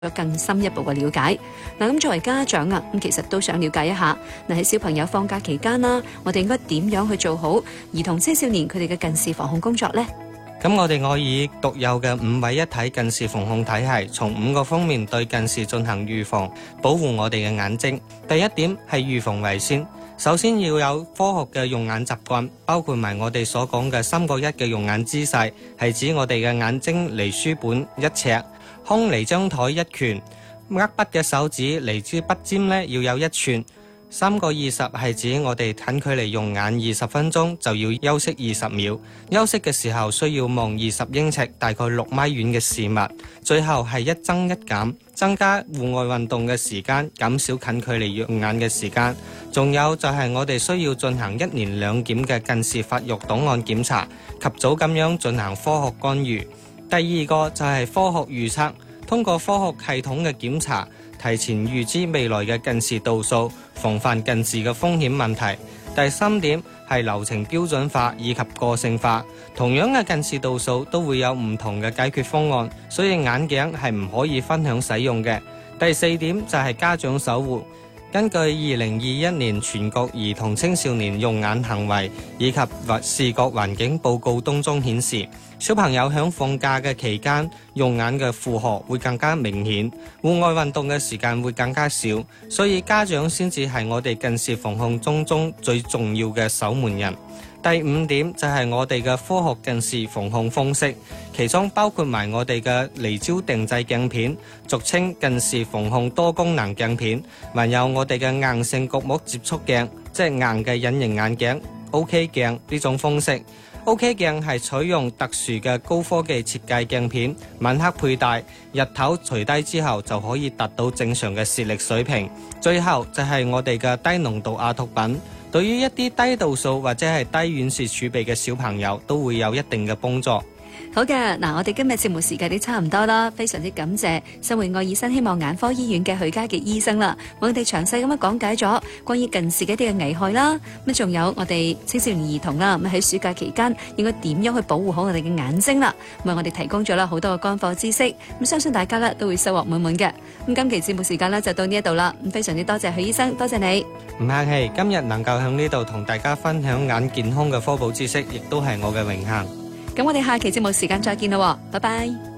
有更深一步嘅了解。嗱，咁作為家長啊，咁其實都想了解一下，嗱喺小朋友放假期間啦，我哋應該點樣去做好兒童青少年佢哋嘅近視防控工作呢？ 咁我哋可以獨有嘅5位一體近視防控體系，從5個方面對近視進行預防，保護我哋嘅眼睛。第一點係預防為先，首先要有科學嘅用眼習慣，包括埋我哋所講嘅3個1嘅用眼姿勢，係指我哋嘅眼睛離書本1尺，胸離張台1拳，握筆嘅手指離支筆尖呢要有1寸。3個20係指我哋近距離用眼20分鐘就要休息20秒，休息嘅時候需要望20英尺，大概6米遠嘅事物。最後係一增一減，增加戶外運動嘅時間，減少近距離用眼嘅時間。仲有就係我哋需要進行1年2檢嘅近視發育檔案檢查，及早咁樣進行科學干預。第二個就係科學預測，通過科學系統嘅檢查，提前預知未來嘅近視度數，防範近視嘅風險問題。第3點係流程標準化以及個性化，同樣嘅近視度數都會有唔同嘅解決方案，所以眼鏡係唔可以分享使用嘅。第4點就係家長守護。根據2021年全國兒童青少年用眼行為以及視覺環境報告當中顯示，小朋友響放假嘅期間用眼嘅負荷會更加明顯，戶外運動嘅時間會更加少，所以家長先至係我哋近視防控中最重要嘅守門人。第5點就係我哋嘅科學近視防控方式，其中包括埋我哋嘅離焦定制鏡片，俗稱近視防控多功能鏡片，還有我哋嘅硬性角膜接觸鏡，即係硬嘅隱形眼鏡 OK 鏡呢種方式。OK 鏡係採用特殊嘅高科技設計鏡片，晚黑佩戴，日頭除低之後就可以達到正常嘅視力水平。最後就係我哋嘅低濃度亞塗品，對於一啲低度數或者係低遠視儲備嘅小朋友都會有一定嘅幫助。 好嘅，嗱，我哋今日節目時間都差唔多啦，非常之感謝生活愛爾新希望眼科醫院嘅許家傑醫生啦，我哋詳細咁樣講解咗關於近視嘅一啲嘅危害啦，咁仲有我哋青少年兒童啦，咁喺暑假期間應該點樣去保護好我哋嘅眼睛啦，咁我哋提供咗啦好多嘅乾貨知識，咁相信大家咧都會收穫滿滿嘅。咁今期節目時間咧就到呢一度啦，咁非常之多謝許醫生，多謝你。 唔客氣，今日能夠喺呢度同大家分享眼健康嘅科普知識，亦都係我嘅榮幸。 咁我哋下期節目時間再見啦，拜拜。